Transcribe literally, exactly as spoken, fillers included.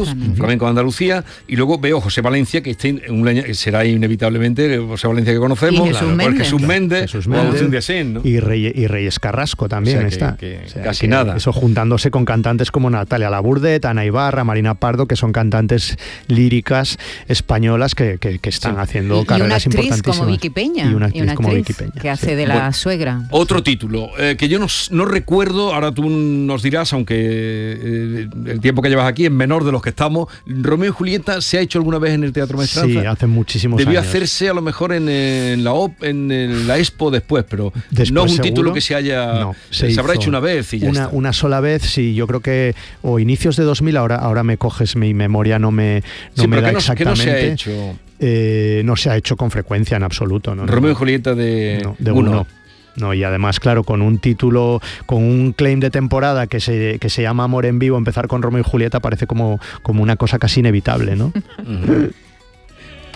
andaluz, flamenco de Andalucía, y luego veo José Valencia, que este un, será inevitablemente José Valencia que conocemos, y Jesús claro, Méndez, Jesús Méndez, Jesús Méndez o Desen, ¿no? y, Rey, y Reyes Carrasco también, o sea, que, está. Que, o sea, casi que nada. Eso juntándose con cantantes como Natalia Labourdet, Ana Ibarra, Marina Pardo, que son cantantes líricas españolas que, que, que están sí. haciendo y, carreras y una actriz importantísimas. Como Vicky Peña, y una actriz, y una actriz como Vicky Peña, que hace sí. de la bueno, suegra. Otro título, eh, que yo no, no recuerdo, ahora tú nos dirás, aunque eh, el tiempo que llevas aquí es menor de los que estamos. Romeo y Julieta se ha hecho alguna vez en el Teatro Maestranza. Sí, hace muchísimos Debió años. Debió hacerse a lo mejor en, en, la, op, en el, la Expo después, pero después, no es un seguro, título que se haya no, se, se habrá hecho una vez y ya una, está. Una sola vez, sí, yo creo que o inicios de dos mil, ahora, ahora me coges, mi memoria no me, no sí, me da no, exactamente. ¿Qué no se ha hecho? Eh, no se ha hecho con frecuencia en absoluto. ¿no? Romeo no, y Julieta de, no, de uno. uno. No, y además, claro, con un título, con un claim de temporada que se, que se llama Amor en Vivo, empezar con Romeo y Julieta parece como, como una cosa casi inevitable, ¿no? Uh-huh.